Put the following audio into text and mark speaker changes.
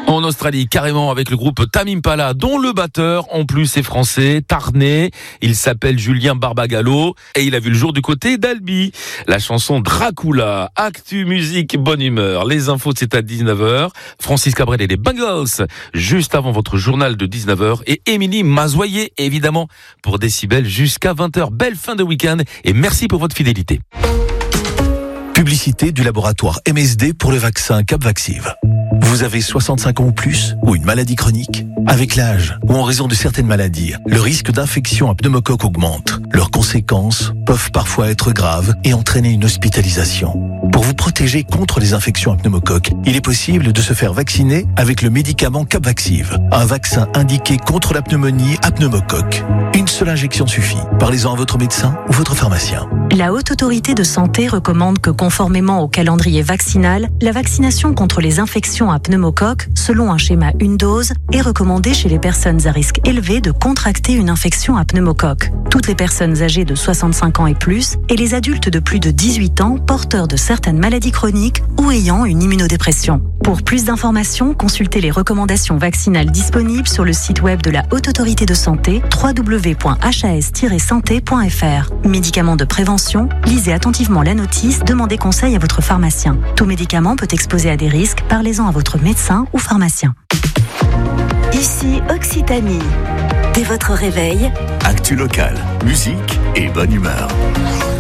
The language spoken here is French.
Speaker 1: En Australie, carrément, avec le groupe Tame Impala, dont le batteur, en plus, est français, tarnais. Il s'appelle Julien Barbagallo et il a vu le jour du côté d'Albi. La chanson Dracula, actu, musique, bonne humeur. Les infos, c'est à 19h. Francis Cabrel et les Bengals, juste avant votre journal de 19h. Et Émilie Mazoyer, évidemment, pour Décibel jusqu'à 20h. Belle fin de week-end et merci pour votre fidélité.
Speaker 2: Publicité du laboratoire MSD pour le vaccin Capvaxive. Vous avez 65 ans ou plus ou une maladie chronique? Avec l'âge ou en raison de certaines maladies, le risque d'infection à pneumocoque augmente. Leurs conséquences peuvent parfois être graves et entraîner une hospitalisation. Pour vous protéger contre les infections à pneumocoque, il est possible de se faire vacciner avec le médicament Capvaxive, un vaccin indiqué contre la pneumonie à pneumocoque. Une seule injection suffit. Parlez-en à votre médecin ou votre pharmacien.
Speaker 3: La Haute Autorité de Santé recommande que, conformément au calendrier vaccinal, la vaccination contre les infections à pneumocoque, selon un schéma une dose, est recommandée chez les personnes à risque élevé de contracter une infection à pneumocoque. Toutes les personnes âgées de 65 ans et plus, et les adultes de plus de 18 ans porteurs de certaines maladies chroniques ou ayant une immunodépression. Pour plus d'informations, consultez les recommandations vaccinales disponibles sur le site web de la Haute Autorité de Santé, www.has-santé.fr. Médicaments de prévention, lisez attentivement la notice, demandez conseil à votre pharmacien. Tout médicament peut exposer à des risques, parlez-en à votre médecin ou pharmacien.
Speaker 4: Ici Occitanie. Dès votre réveil,
Speaker 2: Actu local, musique et bonne humeur.